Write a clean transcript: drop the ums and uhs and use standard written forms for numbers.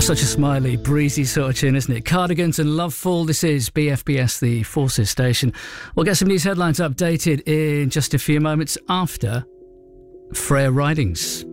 Such a smiley, breezy sort of tune, isn't it? Cardigans and Loveful. This is BFBS, the Forces station. We'll get some news headlines updated in just a few moments after Freya Ridings.